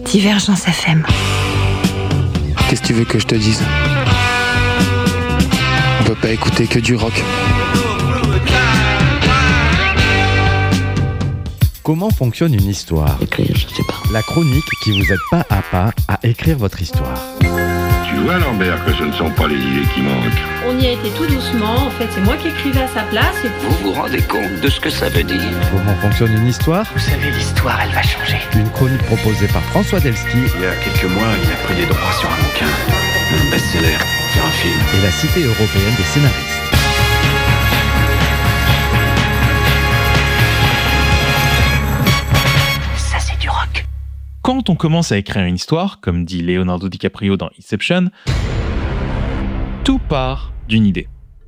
Divergence FM. Qu'est-ce que tu veux que je te dise ? On peut pas écouter que du rock. Comment fonctionne une histoire ? Écrire, je sais pas. La chronique qui vous aide pas à écrire votre histoire. Tu vois, Lambert, que ce ne sont pas les idées qui manquent. On y a été tout doucement, en fait c'est moi qui écrivais à sa place et puis... Vous vous rendez compte de ce que ça veut dire ? Comment fonctionne une histoire ? Vous savez, l'histoire, elle va changer. Une chronique proposée par François Delski. Il y a quelques mois, il a pris des droits sur un bouquin, un best-seller, pour faire un film. Et la Cité européenne des scénaristes. Quand on commence à écrire une histoire, comme dit Leonardo DiCaprio dans Inception, tout part d'une idée.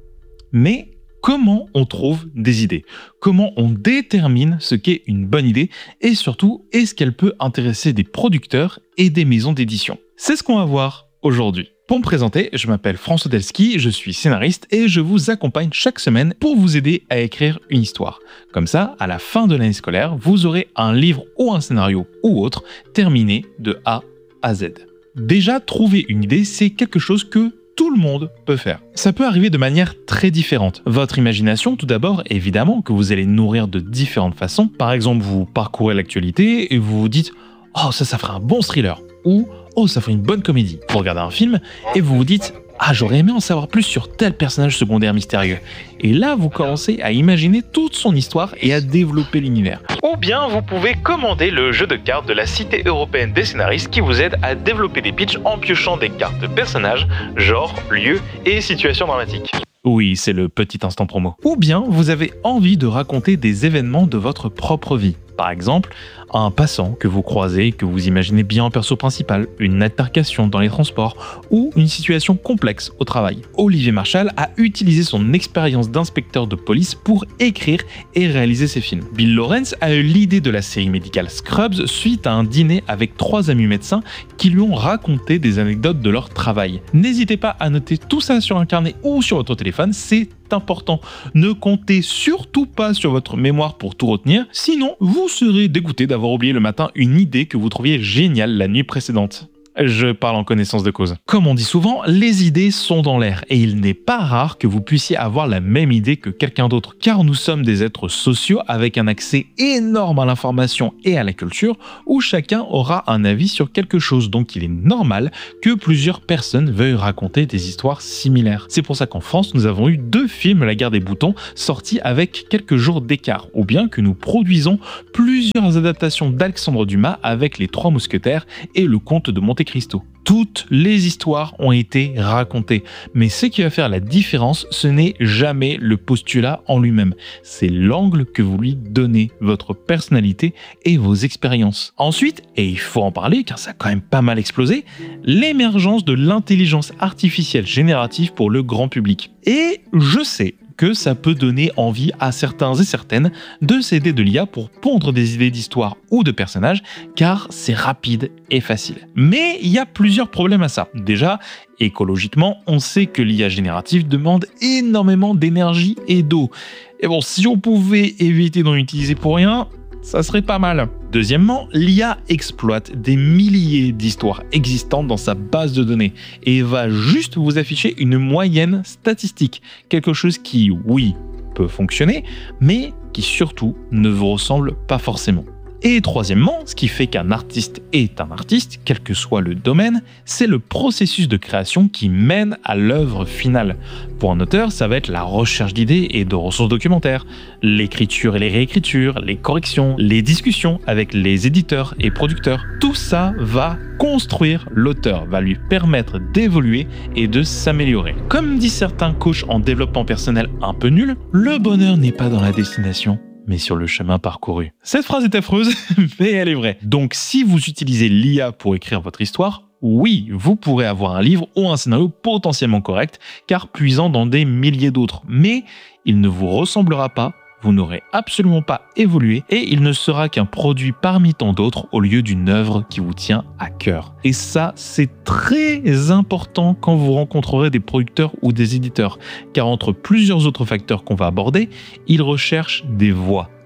Mais comment on trouve des idées ? Comment on détermine ce qu'est une bonne idée ? Et surtout, est-ce qu'elle peut intéresser des producteurs et des maisons d'édition ? C'est ce qu'on va voir aujourd'hui. Pour me présenter, je m'appelle François Delski, je suis scénariste et je vous accompagne chaque semaine pour vous aider à écrire une histoire. Comme ça, à la fin de l'année scolaire, vous aurez un livre ou un scénario ou autre terminé de A à Z. Déjà, trouver une idée, c'est quelque chose que tout le monde peut faire. Ça peut arriver de manière très différente. Votre imagination, tout d'abord, évidemment, que vous allez nourrir de différentes façons. Par exemple, vous parcourez l'actualité et vous vous dites « Oh, ça ferait un bon thriller » ou « Oh, ça ferait une bonne comédie ». Vous regardez un film et vous vous dites « Ah, j'aurais aimé en savoir plus sur tel personnage secondaire mystérieux ». Et là, vous commencez à imaginer toute son histoire et à développer l'univers. Ou bien, vous pouvez commander le jeu de cartes de la Cité européenne des scénaristes qui vous aide à développer des pitchs en piochant des cartes de personnages, genre, lieux et situations dramatiques. Oui, c'est le petit instant promo. Ou bien, vous avez envie de raconter des événements de votre propre vie. Par exemple, un passant que vous croisez, que vous imaginez bien en perso principal, une altercation dans les transports ou une situation complexe au travail. Olivier Marchal a utilisé son expérience d'inspecteur de police pour écrire et réaliser ses films. Bill Lawrence a eu l'idée de la série médicale Scrubs suite à un dîner avec 3 amis médecins qui lui ont raconté des anecdotes de leur travail. N'hésitez pas à noter tout ça sur un carnet ou sur votre téléphone, c'est important. Ne comptez surtout pas sur votre mémoire pour tout retenir, sinon vous serez dégoûté d'avoir oublié le matin une idée que vous trouviez géniale la nuit précédente. Je parle en connaissance de cause. Comme on dit souvent, les idées sont dans l'air et il n'est pas rare que vous puissiez avoir la même idée que quelqu'un d'autre, car nous sommes des êtres sociaux avec un accès énorme à l'information et à la culture où chacun aura un avis sur quelque chose, donc il est normal que plusieurs personnes veuillent raconter des histoires similaires. C'est pour ça qu'en France, nous avons eu 2 films La Guerre des Boutons sortis avec quelques jours d'écart, ou bien que nous produisons plusieurs adaptations d'Alexandre Dumas avec Les Trois Mousquetaires et Le Comte de Monte Cristo. Toutes les histoires ont été racontées, mais ce qui va faire la différence, ce n'est jamais le postulat en lui-même, c'est l'angle que vous lui donnez, votre personnalité et vos expériences. Ensuite, et il faut en parler car ça a quand même pas mal explosé, l'émergence de l'intelligence artificielle générative pour le grand public. Et je sais que ça peut donner envie à certains et certaines de s'aider de l'IA pour pondre des idées d'histoire ou de personnages, car c'est rapide et facile. Mais il y a plusieurs problèmes à ça. Déjà, écologiquement, on sait que l'IA générative demande énormément d'énergie et d'eau. Et bon, si on pouvait éviter d'en utiliser pour rien, ça serait pas mal. Deuxièmement, l'IA exploite des milliers d'histoires existantes dans sa base de données et va juste vous afficher une moyenne statistique. Quelque chose qui, oui, peut fonctionner, mais qui surtout ne vous ressemble pas forcément. Et troisièmement, ce qui fait qu'un artiste est un artiste, quel que soit le domaine, c'est le processus de création qui mène à l'œuvre finale. Pour un auteur, ça va être la recherche d'idées et de ressources documentaires, l'écriture et les réécritures, les corrections, les discussions avec les éditeurs et producteurs. Tout ça va construire l'auteur, va lui permettre d'évoluer et de s'améliorer. Comme disent certains coachs en développement personnel un peu nuls, le bonheur n'est pas dans la destination, mais sur le chemin parcouru. Cette phrase est affreuse, mais elle est vraie. Donc si vous utilisez l'IA pour écrire votre histoire, oui, vous pourrez avoir un livre ou un scénario potentiellement correct, car puisant dans des milliers d'autres. Mais il ne vous ressemblera pas, vous n'aurez absolument pas évolué, et il ne sera qu'un produit parmi tant d'autres au lieu d'une œuvre qui vous tient à cœur. Et ça, c'est très important quand vous rencontrerez des producteurs ou des éditeurs, car entre plusieurs autres facteurs qu'on va aborder, ils recherchent des voix.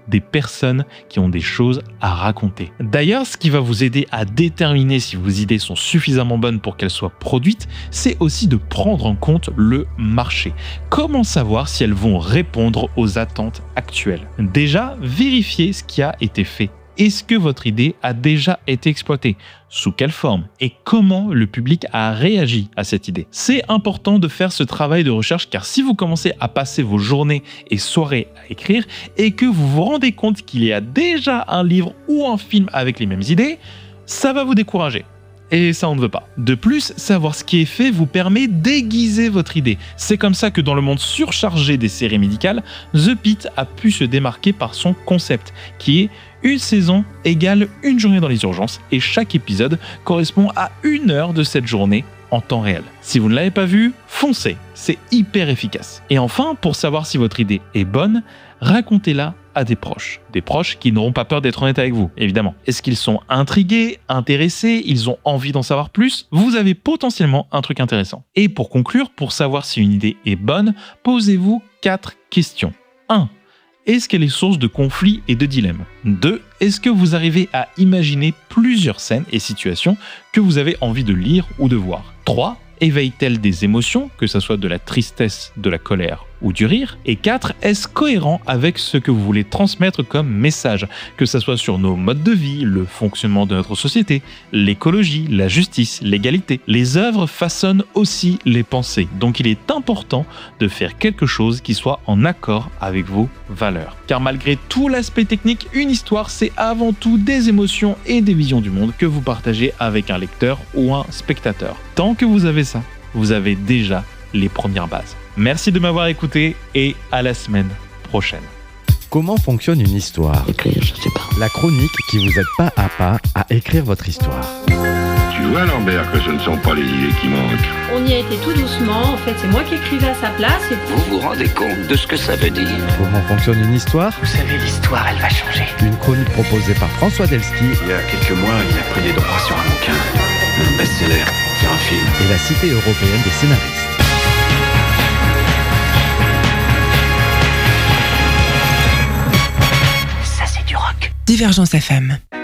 des personnes qui ont des choses à raconter. D'ailleurs, ce qui va vous aider à déterminer si vos idées sont suffisamment bonnes pour qu'elles soient produites, c'est aussi de prendre en compte le marché. Comment savoir si elles vont répondre aux attentes actuelles? Déjà, vérifiez ce qui a été fait. Est-ce que votre idée a déjà été exploitée? Sous quelle forme? Et comment le public a réagi à cette idée? C'est important de faire ce travail de recherche car si vous commencez à passer vos journées et soirées à écrire et que vous vous rendez compte qu'il y a déjà un livre ou un film avec les mêmes idées, ça va vous décourager. Et ça, on ne veut pas. De plus, savoir ce qui est fait vous permet d'aiguiser votre idée. C'est comme ça que dans le monde surchargé des séries médicales, The Pitt a pu se démarquer par son concept, qui est une saison égale une journée dans les urgences, et chaque épisode correspond à 1 heure de cette journée en temps réel. Si vous ne l'avez pas vu, foncez, c'est hyper efficace. Et enfin, pour savoir si votre idée est bonne, racontez-la à des proches qui n'auront pas peur d'être honnêtes avec vous, évidemment. Est-ce qu'ils sont intrigués, intéressés, ils ont envie d'en savoir plus? Vous avez potentiellement un truc intéressant. Et pour conclure, pour savoir si une idée est bonne, posez-vous 4 questions. 1. Est-ce qu'elle est source de conflits et de dilemmes? 2. Est-ce que vous arrivez à imaginer plusieurs scènes et situations que vous avez envie de lire ou de voir? 3. Éveille-t-elle des émotions, que ce soit de la tristesse, de la colère ou du rire? Et 4. Est-ce cohérent avec ce que vous voulez transmettre comme message, que ce soit sur nos modes de vie, le fonctionnement de notre société, l'écologie, la justice, l'égalité? Les œuvres façonnent aussi les pensées, donc il est important de faire quelque chose qui soit en accord avec vos valeurs. Car malgré tout l'aspect technique, une histoire, c'est avant tout des émotions et des visions du monde que vous partagez avec un lecteur ou un spectateur. Tant que vous avez ça, vous avez déjà les premières bases. Merci de m'avoir écouté et à la semaine prochaine. Comment fonctionne une histoire? Écrire, je sais pas. La chronique qui vous aide pas à écrire votre histoire. Tu vois, Lambert, que ce ne sont pas les idées qui manquent. On y a été tout doucement, en fait c'est moi qui écrivais à sa place et Vous vous rendez compte de ce que ça veut dire? Comment fonctionne une histoire? Vous savez, l'histoire, elle va changer. Une chronique proposée par François Delski Il y a quelques mois, il a pris des droits sur un bouquin, un best-seller, pour faire un film. et la Cité européenne des scénaristes. Ça, c'est du rock. Divergence FM.